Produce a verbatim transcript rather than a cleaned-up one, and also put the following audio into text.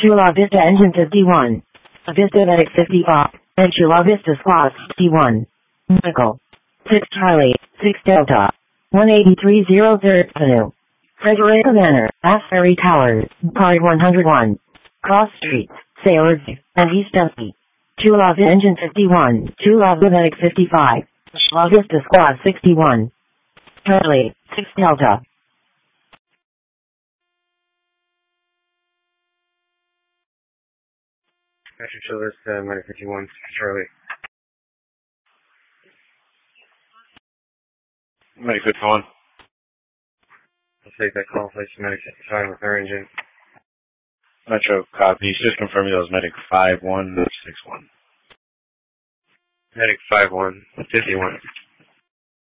Chula Vista Engine fifty-one. Vista Medic fifty-five. And Chula Vista Squad sixty-one. Michael. six Charlie, six Delta. one eighty-three zero third Avenue. Frederica Manor, Asbury Towers, Card one oh one. Cross Streets, Sailors, and East Dusty. Chula Vista Engine fifty-one. Chula Vista Medic fifty-five. Chula Vista Squad sixty-one. Charlie, six Delta. After Chula Vista Medic fifty-one, Charlie. Medic fifty-one. I'll take that call. Place Medic fifty-five with our engine. Metro copy. Just confirm that was Medic five one six one. Medic five one fifty-one.